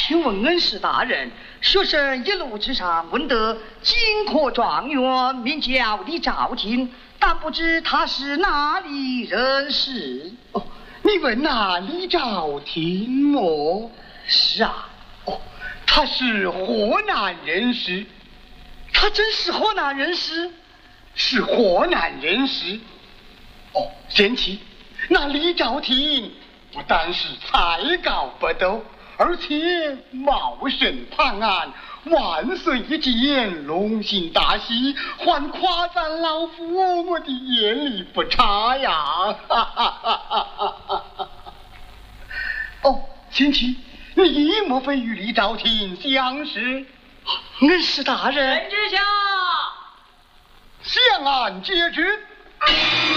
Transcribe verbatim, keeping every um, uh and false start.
请问恩师大人，学生一路之上闻得金科状元名叫李兆廷，但不知他是哪里人士？ 哦，你问那李兆廷么？ 是啊。 哦，他是河南人士。 他真是河南人士？ 是河南人士。哦，贤妻，那李兆廷不但是才高不斗，而且茂盛长安，万岁一见，龙心大喜，还夸赞老夫我的眼力不差呀！哈哈哈哈哈！哦，贤妻，你莫非与李兆廷相识？ 恩师大人， 人之下， 相案皆知。